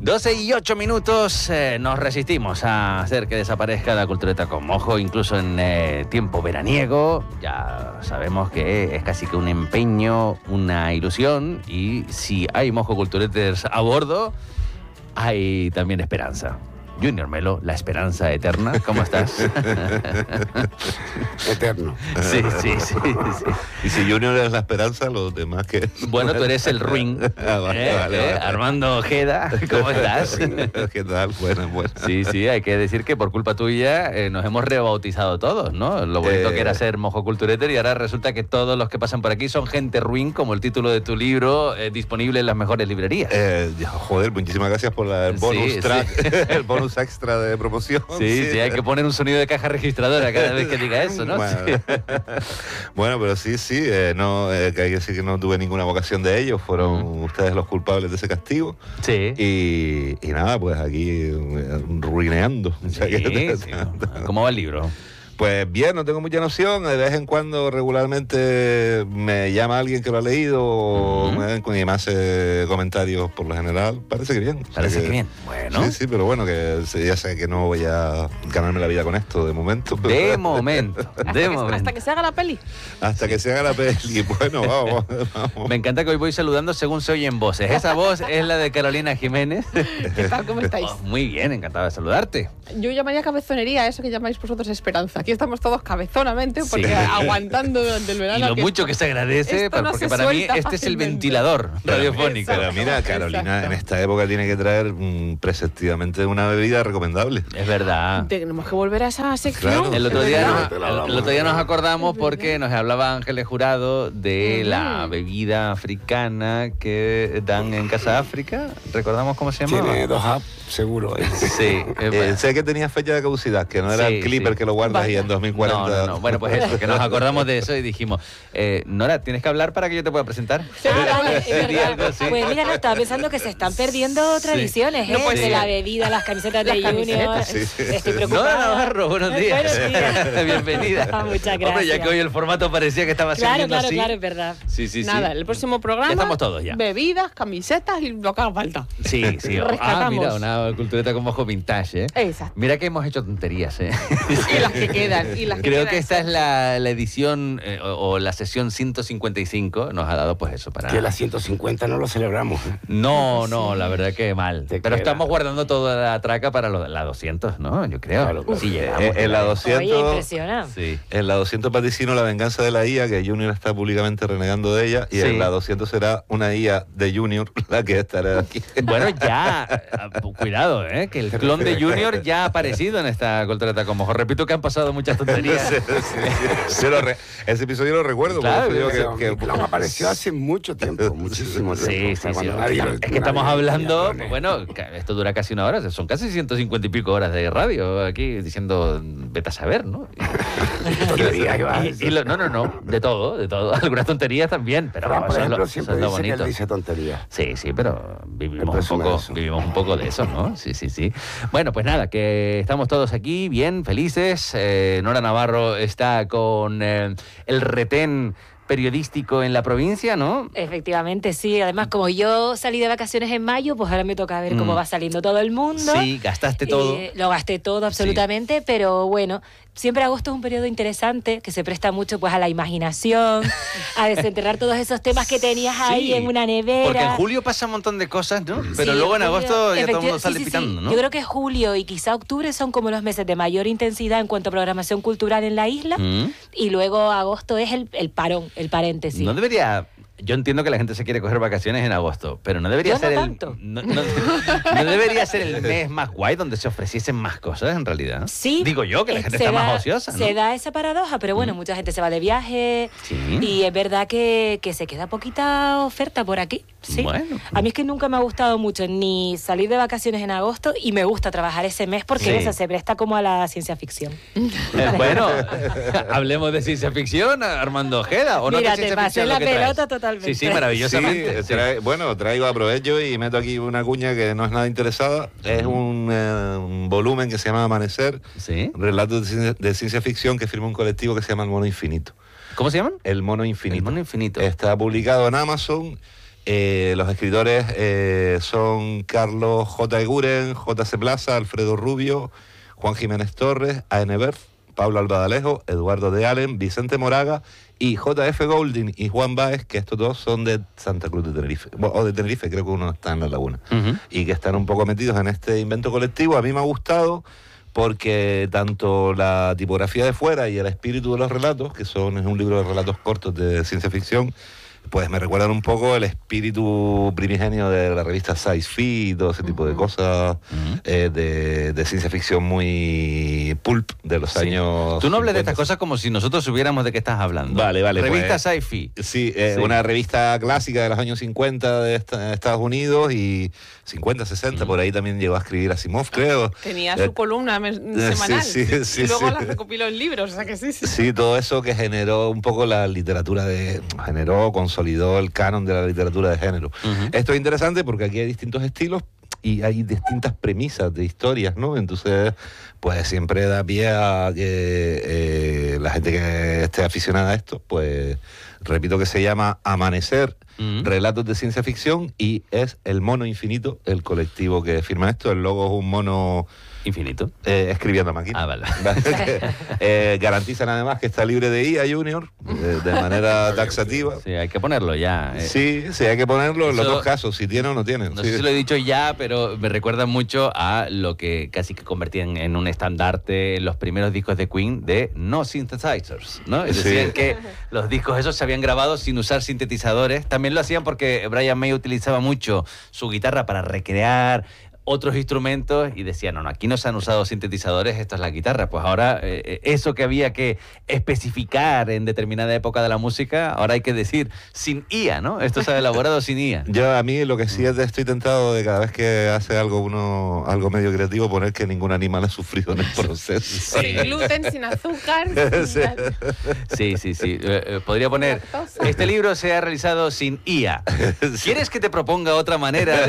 12:08, nos resistimos a hacer que desaparezca la cultureta con mojo, incluso en tiempo veraniego. Ya sabemos que es casi que un empeño, una ilusión, y si hay mojo cultureters a bordo, hay también esperanza. Junior Melo, la esperanza eterna, ¿cómo estás? Eterno. Sí. Y si Junior es la esperanza, los demás que... Bueno, tú eres el ruin. Vale. Armando Ojeda, ¿cómo estás? ¿Qué tal? Buenas. Sí, hay que decir que por culpa tuya nos hemos rebautizado todos, ¿no? Lo bonito que era ser mojo cultureter, y ahora resulta que todos los que pasan por aquí son gente ruin, como el título de tu libro, disponible en las mejores librerías. Joder, muchísimas gracias por el bonus track, el bonus extra de promoción. Sí, hay que poner un sonido de caja registradora cada vez que diga eso, ¿no? Bueno, pero sí, que hay que decir que no tuve ninguna vocación de ellos, fueron ustedes los culpables de ese castigo. Sí. Y nada, pues aquí ruineando. ¿Cómo va el libro? Pues bien, no tengo mucha noción. De vez en cuando, regularmente, me llama alguien que lo ha leído y me hace comentarios por lo general. Parece que bien. Parece que bien. Bueno. Sí, pero bueno, que ya sé que no voy a ganarme la vida con esto de momento. De momento. Hasta que se haga la peli. Hasta que se haga la peli. Bueno, vamos. Me encanta que hoy voy saludando según se oyen voces. Esa voz es la de Carolina Jiménez. ¿Qué tal? ¿Cómo estáis? Muy bien, encantado de saludarte. Yo llamaría cabezonería eso que llamáis vosotros esperanza. Aquí estamos todos cabezonamente porque aguantando durante el verano. Y lo mucho que se agradece, porque para mí este es el ventilador radiofónico. Pero mira, Carolina en esta época tiene que traer preceptivamente una bebida recomendable. Es verdad. Tenemos que volver a esa sección. Claro. El otro día nos acordamos porque nos hablaba Ángeles Jurado de la bebida africana que dan en Casa África. ¿Recordamos cómo se llamaba? Tiene 2 apps, seguro. Sí. Sé que tenía fecha de caducidad, que no era el clipper que lo guardas y en 2040... No. Bueno, pues eso, que nos acordamos de eso y dijimos, Nora, ¿tienes que hablar para que yo te pueda presentar? Pues mira, no, estaba pensando que se están perdiendo tradiciones, de la bebida, las camisetas de Junior. Estoy preocupada. Nora Navarro, buenos días. Bienvenida. Muchas gracias. Hombre, ya que hoy el formato parecía que estaba saliendo así. Claro, es verdad. Sí. Nada, el próximo programa... Ya estamos todos ya. Bebidas, camisetas y lo que haga falta. Sí. Mira, una cultureta con mojo vintage, Exacto. Mira que hemos hecho tonterías, Y las que quedan. Creo que esta es la edición o la sesión 155. Nos ha dado pues eso para... Que la 150 no lo celebramos. No, la verdad que mal. Pero estamos guardando toda la traca para la 200, ¿no? Yo creo. Claro. Sí, llegamos. En la 200... Oye, impresiona. Sí. En la 200 vaticino La venganza de la IA, que Junior está públicamente renegando de ella, y en la 200 será una IA de Junior la que estará aquí. Bueno, ya, cuidado, que el clon de Junior ya ha aparecido en esta cultureta con mojo. Repito que han pasado muchas tonterías. Sí, ese episodio lo recuerdo. Claro, que apareció hace mucho tiempo, muchísimo tiempo. Sí. Es que estamos hablando, bueno, esto dura casi una hora, son casi 150 y pico horas de radio aquí diciendo, vete a saber, ¿no? No, de todo. Algunas tonterías también, pero Fran, por ejemplo, eso es siempre lo dice bonito. que él dice tonterías. Sí, pero vivimos un poco de eso, ¿no? Sí. Bueno, pues nada, que estamos todos aquí bien, felices. Nora Navarro está con el retén periodístico en la provincia, ¿no? Efectivamente, sí. Además, como yo salí de vacaciones en mayo, pues ahora me toca ver cómo va saliendo todo el mundo. Sí, gastaste todo. Lo gasté todo, absolutamente, pero bueno, siempre agosto es un periodo interesante que se presta mucho pues a la imaginación, a desenterrar todos esos temas que tenías ahí en una nevera. Porque en julio pasa un montón de cosas, ¿no? Pero luego en agosto ya todo el mundo sale pitando, ¿no? Yo creo que julio y quizá octubre son como los meses de mayor intensidad en cuanto a programación cultural en la isla, y luego agosto es el parón, el paréntesis. No debería... Yo entiendo que la gente se quiere coger vacaciones en agosto, pero no debería ser no debería ser el mes más guay donde se ofreciesen más cosas en realidad. Sí. Digo yo que la gente está más ociosa, ¿no? Se da esa paradoja, pero bueno, mucha gente se va de viaje y es verdad que se queda poquita oferta por aquí. Sí. Bueno. A mí es que nunca me ha gustado mucho ni salir de vacaciones en agosto y me gusta trabajar ese mes porque eso se presta como a la ciencia ficción. Bueno, hablemos de ciencia ficción, Armando Ojeda. ¿O mira, no te pasé la pelota totalmente. Sí, maravillosamente. Traigo, aprovecho y meto aquí una cuña que no es nada interesada. Es un volumen que se llama Amanecer, relatos de ciencia ficción que firma un colectivo que se llama El Mono Infinito. ¿Cómo se llaman? El Mono Infinito. El Mono Infinito. Está publicado en Amazon Los escritores son Carlos J. Eguren, J.C. Plaza, Alfredo Rubio, Juan Jiménez Torres, A.N. Berth, Pablo Albadalejo, Eduardo de Allen, Vicente Moraga y J.F. Golding y Juan Báez, que estos dos son de Santa Cruz de Tenerife, o de Tenerife, creo que uno está en La Laguna, y que están un poco metidos en este invento colectivo. A mí me ha gustado porque tanto la tipografía de fuera y el espíritu de los relatos, que es un libro de relatos cortos de ciencia ficción, pues me recuerdan un poco el espíritu primigenio de la revista Sci-Fi y todo ese tipo de cosas de ciencia ficción muy pulp de los años... Tú no hables de estas cosas como si nosotros supiéramos de qué estás hablando. Vale. Revista pues, Sci-Fi. Sí, una revista clásica de los años 50 de Estados Unidos y 50, 60, por ahí también llegó a escribir Asimov, creo. Tenía su columna semanal. Y luego las recopiló en libros, o sea que sí. Sí, todo eso que generó un poco la literatura consolidó el canon de la literatura de género. Esto es interesante porque aquí hay distintos estilos y hay distintas premisas de historias, ¿no? Entonces, pues siempre da pie a que la gente que esté aficionada a esto, pues repito que se llama Amanecer, Relatos de Ciencia Ficción, y es El Mono Infinito, el colectivo que firma esto. El logo es un mono... Infinito. Escribiendo a máquina. Ah, vale. Garantizan además que está libre de IA Junior, de manera taxativa. Sí, hay que ponerlo ya. Sí, hay que ponerlo en los dos casos, si tiene o no tiene. No sé si lo he dicho ya, pero me recuerda mucho a lo que casi que convertían en un estandarte los primeros discos de Queen de no synthesizers, ¿no? Es decir, que los discos esos se habían grabado sin usar sintetizadores. También lo hacían porque Brian May utilizaba mucho su guitarra para recrear otros instrumentos y decía, no, aquí no se han usado sintetizadores, esto es la guitarra. Pues ahora eso que había que especificar en determinada época de la música, ahora hay que decir sin IA, ¿no? Esto se ha elaborado sin IA. Yo a mí lo que sí estoy tentado de cada vez que hace algo medio creativo, poner que ningún animal ha sufrido en el proceso. Sin gluten, sin azúcar. Sí. Podría poner, este libro se ha realizado sin IA. ¿Quieres que te proponga otra manera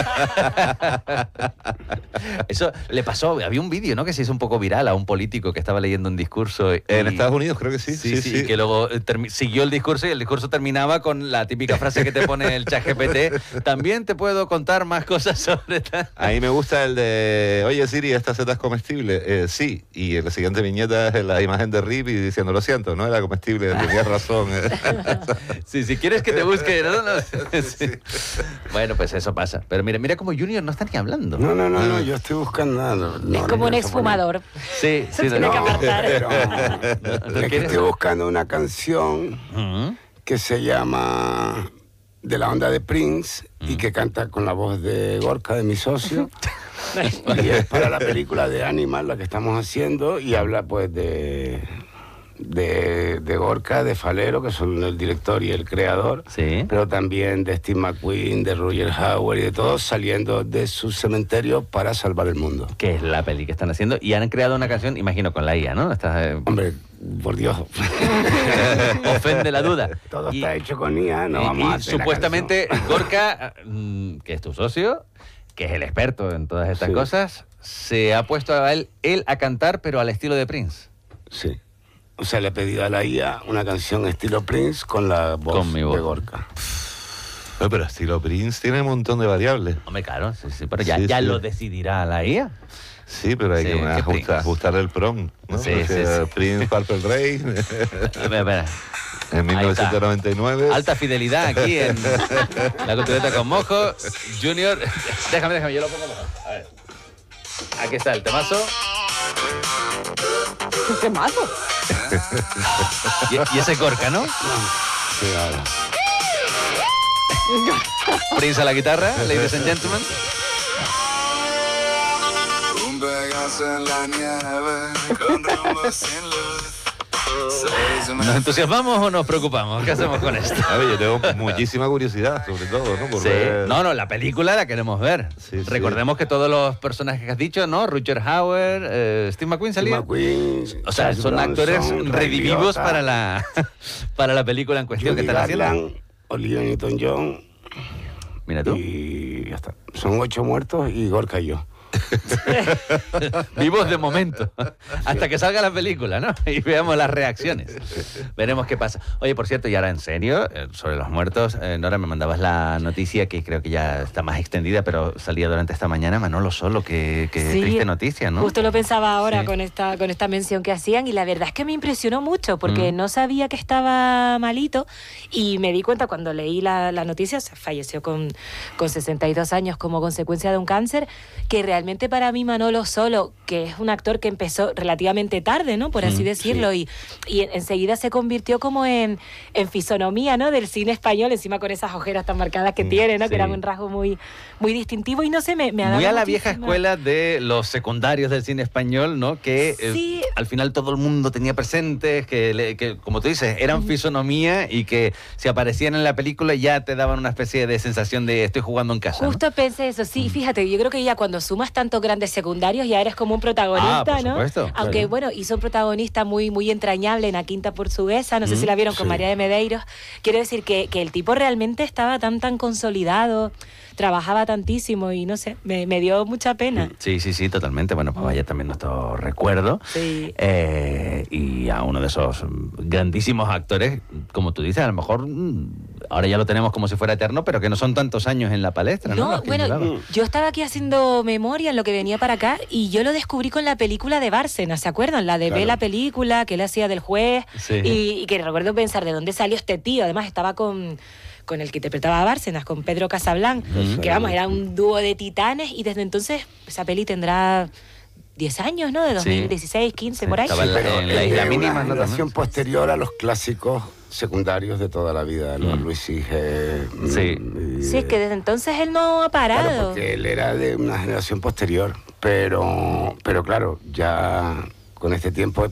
de... Eso le pasó, había un vídeo, ¿no?, que se hizo un poco viral a un político que estaba leyendo un discurso. En Estados Unidos creo que sí. Sí, que luego siguió el discurso y el discurso terminaba con la típica frase que te pone el ChatGPT. También te puedo contar más cosas sobre tal. A mí me gusta el de, oye Siri, ¿esta seta es comestible? Sí, y en la siguiente viñeta es la imagen de Rip y diciendo, lo siento, no era comestible, tenías razón. Sí, si quieres que te busque, ¿no? Sí. Bueno, pues eso pasa. Pero mira como Junior no está ni hablando. No, yo estoy buscando nada. Es como un exfumador. Sí. Tiene que apartar. Es que estoy buscando una canción que se llama De la onda de Prince y que canta con la voz de Gorka, de mi socio. Y es para la película de Animal, la que estamos haciendo, y habla pues de Gorka, de Falero, que son el director y el creador, pero también de Steve McQueen, de Roger Howard y de todos saliendo de su cementerio para salvar el mundo. Que es la peli que están haciendo y han creado una canción, imagino, con la IA, ¿no? Hombre, por Dios. Ofende la duda. Todo está hecho con IA, no vamos a hacer supuestamente Gorka, que es tu socio, que es el experto en todas estas cosas, se ha puesto a él a cantar, pero al estilo de Prince. Sí. O sea, le he pedido a la IA una canción estilo Prince con la voz de Gorka. Pero estilo Prince tiene un montón de variables. Hombre, claro, sí, pero ya lo decidirá la IA. Sí, pero hay que ajustar el prompt, ¿no? Sí. Prince, Purple Rain. Espera. En 1999. Alta fidelidad aquí en La Cultureta con Mojo. Junior, déjame, yo lo pongo mejor. A ver. Aquí está el temazo. ¿Qué temazo? y ese Gorka, ¿no? Sí, ahora. Prince a la guitarra, ladies and gentlemen. Un Pegaso en la nieve, con rumbo sin luz. ¿Nos entusiasmamos o nos preocupamos? ¿Qué hacemos con esto? A ver, yo tengo muchísima curiosidad, sobre todo, ¿no? Por ver... No, la película la queremos ver. Recordemos que todos los personajes que has dicho, ¿no? Roger Howard, Steve McQueen salía. O sea, son actores redivivos para la película en cuestión que están haciendo. Olivia Newton-John. Mira tú. Y ya está. Son 8 muertos y Gorka y yo. Vivos de momento. Hasta que salga la película, ¿no? Y veamos las reacciones. Veremos qué pasa. Oye, por cierto, y ahora en serio, sobre los muertos, Nora, me mandabas la noticia que creo que ya está más extendida, pero salía durante esta mañana. Manolo Solo, qué Sí, triste noticia, ¿no? Justo lo pensaba ahora Sí. con esta mención que hacían, y la verdad es que me impresionó mucho porque no sabía que estaba malito, y me di cuenta cuando leí la noticia, se falleció con 62 años como consecuencia de un cáncer, que realmente para mí Manolo Solo, que es un actor que empezó relativamente tarde, ¿no? Por así decirlo, y enseguida se convirtió como en fisonomía, ¿no? Del cine español, encima con esas ojeras tan marcadas que tiene, ¿no? Sí. Que eran un rasgo muy, muy distintivo, y no sé, me ha dado Muy a la vieja muchísima- escuela de los secundarios del cine español, ¿no? Que Sí. al final todo el mundo tenía presentes, que, como tú dices, eran fisonomía y que si aparecían en la película ya te daban una especie de sensación de estoy jugando en casa, ¿no? Justo pensé eso, sí, fíjate, yo creo que ya cuando sumas tantos grandes secundarios ya eres como un protagonista, por ¿no? supuesto, Aunque claro. bueno, hizo un protagonista muy, muy entrañable en La Quinta Portuguesa, no sé si la vieron con sí. María de Medeiros. Quiero decir que el tipo realmente estaba tan consolidado, trabajaba tantísimo y no sé, me dio mucha pena. Sí, totalmente. Bueno, pues vaya también nuestro recuerdo. Sí. Y a uno de esos grandísimos actores, como tú dices, a lo mejor ahora ya lo tenemos como si fuera eterno, pero que no son tantos años en la palestra, ¿no? No, Los que bueno, llevaba. yo estaba aquí haciendo memoria en lo que venía para acá, y yo lo descubrí con la película de Bárcenas, ¿se acuerdan? La de Claro. Ve la película, que él hacía del juez, Sí. y que recuerdo pensar de dónde salió este tío. Además estaba con el que interpretaba a Bárcenas, con Pedro Casablanc, que vamos, era un dúo de titanes, y desde entonces esa peli tendrá 10 años, ¿no? De 2016, 15, por ahí. Estaba en la isla es mínima, una ¿no? generación También. posterior a los clásicos secundarios de toda la vida, los Luis Sige. Sí. Sí, es que desde entonces él no ha parado. Claro, porque él era de una generación posterior, pero claro, ya con este tiempo